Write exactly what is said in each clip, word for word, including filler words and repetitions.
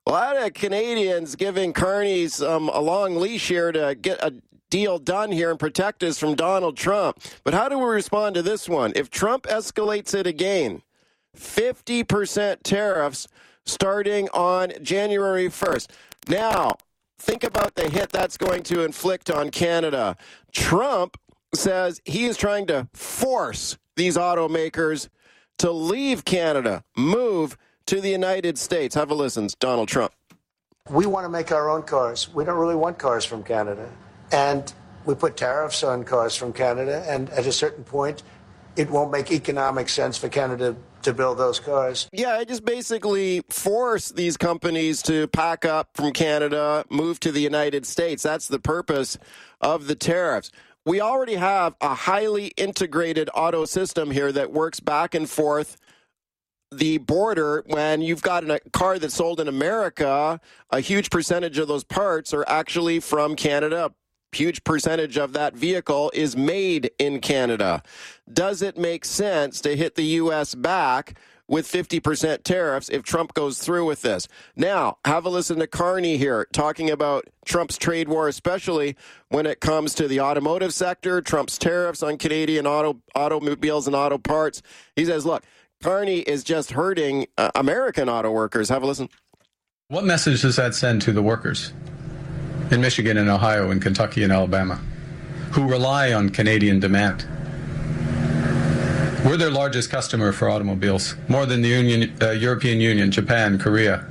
A lot of Canadians giving Carney um, a long leash here to get a deal done here and protect us from Donald Trump. But how do we respond to this one? If Trump escalates it again, fifty percent tariffs starting on January first. Now, think about the hit that's going to inflict on Canada. Trump says he is trying to force these automakers to leave Canada, move to the United States. Have a listen, Donald Trump. We want to make our own cars. We don't really want cars from Canada. And we put tariffs on cars from Canada, and at a certain point, it won't make economic sense for Canada to build those cars. Yeah, I just basically force these companies to pack up from Canada, move to the United States. That's the purpose of the tariffs. We already have a highly integrated auto system here that works back and forth the border. When you've got a car that's sold in America, a huge percentage of those parts are actually from Canada. A huge percentage of that vehicle is made in Canada. Does it make sense to hit the U S back with fifty percent tariffs if Trump goes through with this? Now, have a listen to Carney here talking about Trump's trade war, especially when it comes to the automotive sector, Trump's tariffs on Canadian auto automobiles and auto parts. He says, look, Carney is just hurting uh, American auto workers. Have a listen. What message does that send to the workers in Michigan and Ohio and Kentucky and Alabama who rely on Canadian demand? We're their largest customer for automobiles, more than the Union, uh, European Union, Japan, Korea,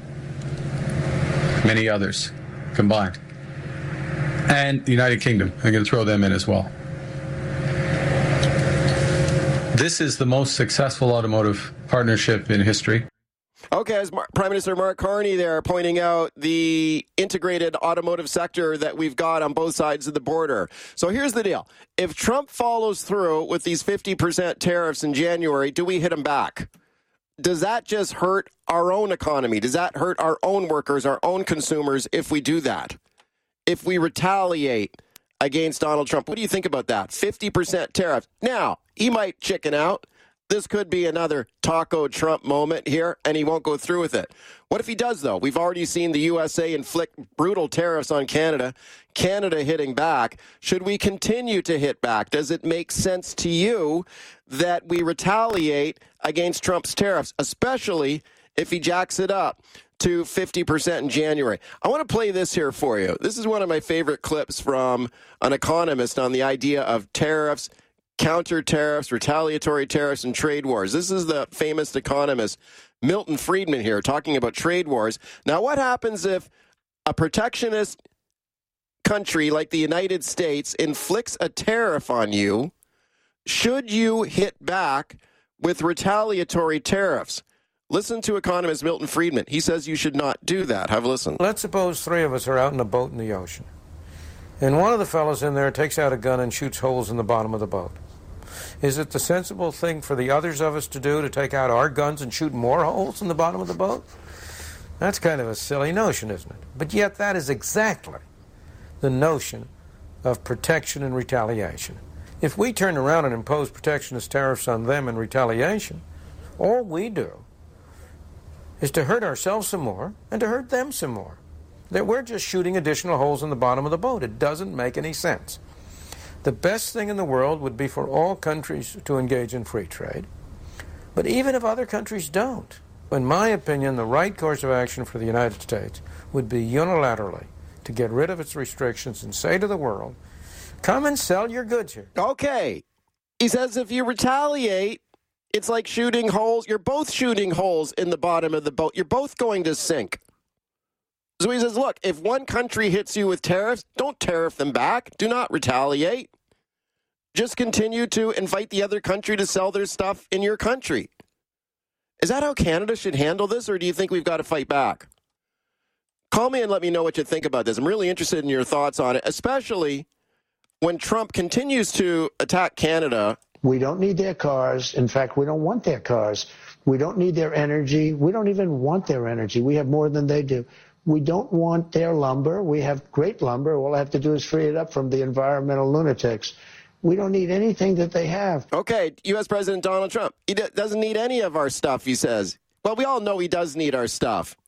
many others combined. And the United Kingdom. I'm going to throw them in as well. This is the most successful automotive partnership in history. Okay, as Mar- Prime Minister Mark Carney there pointing out the integrated automotive sector that we've got on both sides of the border. So here's the deal. If Trump follows through with these fifty percent tariffs in January, do we hit him back? Does that just hurt our own economy? Does that hurt our own workers, our own consumers if we do that? If we retaliate against Donald Trump, what do you think about that? fifty percent tariffs. Now, he might chicken out. This could be another Taco Trump moment here, and he won't go through with it. What if he does, though? We've already seen the U S A inflict brutal tariffs on Canada, Canada hitting back. Should we continue to hit back? Does it make sense to you that we retaliate against Trump's tariffs, especially if he jacks it up to fifty percent in January? I want to play this here for you. This is one of my favorite clips from an economist on the idea of tariffs, counter tariffs, retaliatory tariffs, and trade wars. This is the famous economist Milton Friedman here talking about trade wars. Now, what happens if a protectionist country like the United States inflicts a tariff on you? Should you hit back with retaliatory tariffs? Listen to economist Milton Friedman. He says you should not do that. Have a listen. Let's suppose three of us are out in a boat in the ocean, and one of the fellows in there takes out a gun and shoots holes in the bottom of the boat. Is it the sensible thing for the others of us to do, to take out our guns and shoot more holes in the bottom of the boat? That's kind of a silly notion, isn't it? But yet that is exactly the notion of protection and retaliation. If we turn around and impose protectionist tariffs on them in retaliation, all we do is to hurt ourselves some more and to hurt them some more. That we're just shooting additional holes in the bottom of the boat. It doesn't make any sense. The best thing in the world would be for all countries to engage in free trade. But even if other countries don't, in my opinion, the right course of action for the United States would be unilaterally to get rid of its restrictions and say to the world, come and sell your goods here. Okay. He says if you retaliate, it's like shooting holes. You're both shooting holes in the bottom of the boat. You're both going to sink. So he says, look, if one country hits you with tariffs, don't tariff them back. Do not retaliate. Just continue to invite the other country to sell their stuff in your country. Is that how Canada should handle this, or do you think we've got to fight back? Call me and let me know what you think about this. I'm really interested in your thoughts on it, especially when Trump continues to attack Canada. We don't need their cars. In fact, we don't want their cars. We don't need their energy. We don't even want their energy. We have more than they do. We don't want their lumber. We have great lumber. All I have to do is free it up from the environmental lunatics. We don't need anything that they have. Okay, U S President Donald Trump. He d- doesn't need any of our stuff, he says. Well, we all know he does need our stuff.